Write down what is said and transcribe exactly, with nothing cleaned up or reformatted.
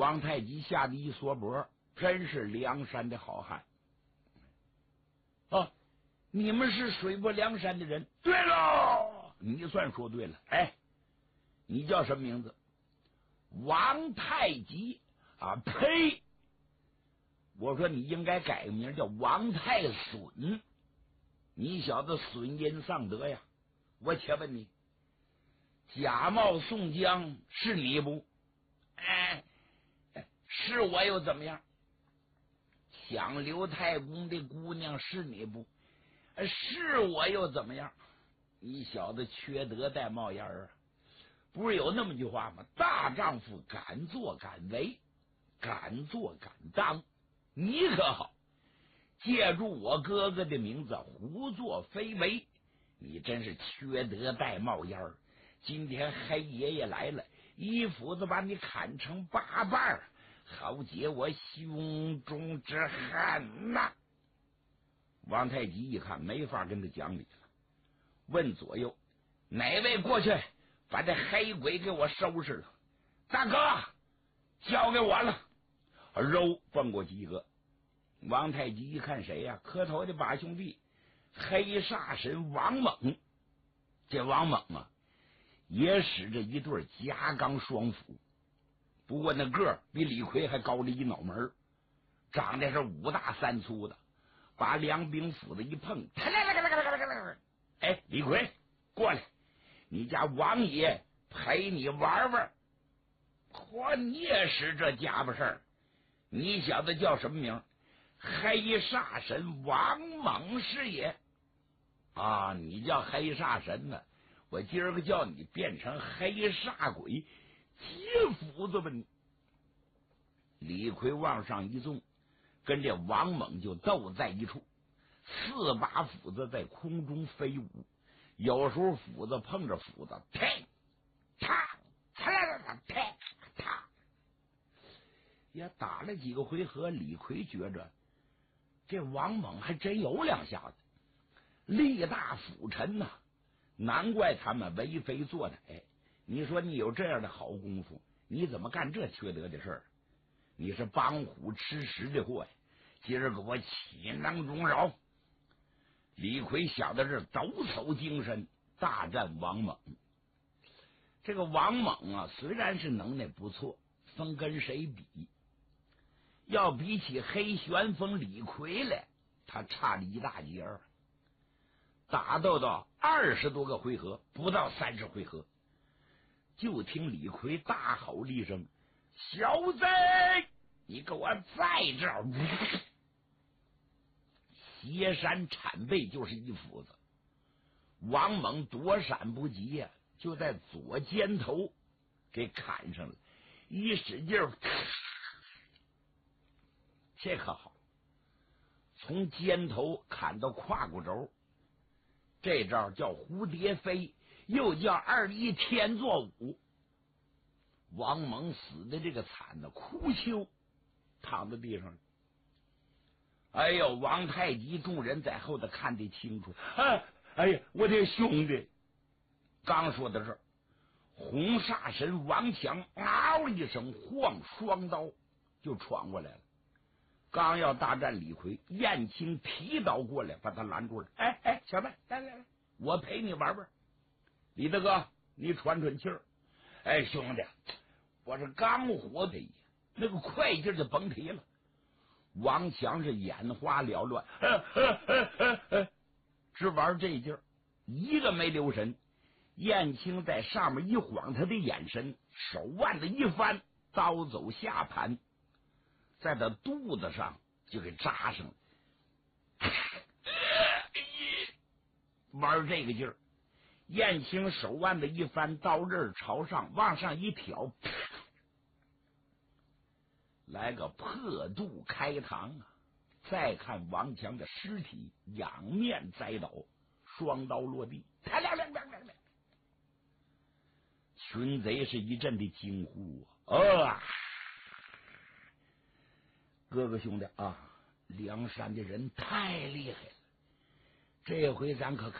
王太极吓得一缩脖，真是梁山的好汉。哦，你们是水泊梁山的人？对喽，你算说对了。哎，你叫什么名字？王太极啊！呸！我说你应该改个名叫王太损，你小子损阴丧德呀！我且问你，假冒宋江是你不？哎，是我又怎么样？抢刘太公的姑娘是你不？是我又怎么样？你小子缺德带冒烟啊！不是有那么句话吗？大丈夫敢作敢为，敢作敢当。你可好，借助我哥哥的名字胡作非为，你真是缺德带冒烟儿。今天黑爷爷来了，一斧子把你砍成八瓣，好解我胸中之恨呐！王太极一看没法跟他讲理了，问左右哪位过去把这黑鬼给我收拾了。大哥，交给我了。肉蹦过去一个。王太极一看谁呀、啊？磕头的把兄弟黑煞神王猛。这王猛啊也使着一对夹钢双斧，不过那个比李逵还高了一脑门，长得是五大三粗的，把两柄斧子一碰，哎，李逵过来，你家王爷陪你玩玩。嚯，你也是这家伙事儿！你小子叫什么名？黑煞神王猛是也啊！你叫黑煞神呢，我今儿个叫你变成黑煞鬼，接斧子吧你！李逵往上一纵，跟这王猛就斗在一处，四把斧子在空中飞舞，有时候斧子碰着斧子，啪啪啪啪啪，也打了几个回合。李逵觉着这王猛还真有两下子，力大斧沉呐、啊，难怪他们为非作歹。你说你有这样的好功夫，你怎么干这缺德的事儿？你是帮虎吃食的货呀！今儿个我岂能容饶？李逵想到这抖擞精神，大战王猛。这个王猛啊，虽然是能耐不错，分跟谁比？要比起黑旋风李逵来，他差了一大截儿。打斗到二十多个回合，不到三十回合，就听李逵大吼了一声：“小子，你给我在这儿！”斜山铲背就是一斧子，王猛躲闪不及呀、啊，就在左肩头给砍上了，一使劲儿，这可好，从肩头砍到胯骨轴，这招叫蝴蝶飞，又叫二一天作舞。王猛死的这个惨的，哭秋躺在地上。哎呦，王太极众人在后头看得清楚。哎，哎呀，我的兄弟！刚说到这儿，红煞神王强嗷一声晃双刀就闯过来了。刚要大战李逵，燕青提刀过来把他拦住了。哎哎，小子，来来来，我陪你玩玩。李大哥，你喘喘气儿。哎，兄弟，我是刚活的，那个快劲就甭提了。王强是眼花缭乱，只玩这劲儿，一个没留神。燕青在上面一晃他的眼神，手腕子一翻，刀走下盘，在他肚子上就给扎上了。玩这个劲儿，燕青手腕子一翻，刀刃朝上往上一挑，来个破肚开膛啊！再看王强的尸体仰面栽倒，双刀落地，啪亮亮亮亮亮，群贼是一阵的惊呼啊！哦，哥哥兄弟啊，梁山的人太厉害了，这回咱可